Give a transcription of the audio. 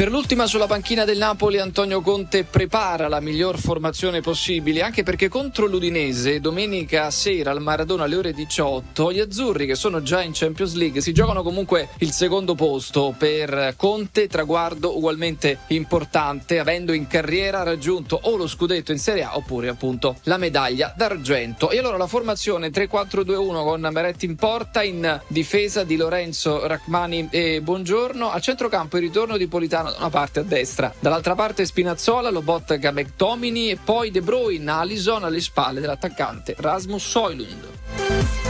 Per l'ultima sulla panchina del Napoli Antonio Conte prepara la miglior formazione possibile, anche perché contro l'Udinese domenica sera al Maradona alle ore 18 gli azzurri, che sono già in Champions League, si giocano comunque il secondo posto. Per Conte traguardo ugualmente importante, avendo in carriera raggiunto o lo scudetto in Serie A oppure appunto la medaglia d'argento. E allora la formazione 3-4-2-1 con Meret in porta, in difesa Di Lorenzo, Rachmani e Buongiorno, a centrocampo il ritorno di Politano da una parte a destra, dall'altra parte Spinazzola, Lobotka, McTominay e poi De Bruyne, Alisson alle spalle dell'attaccante Rasmus Højlund.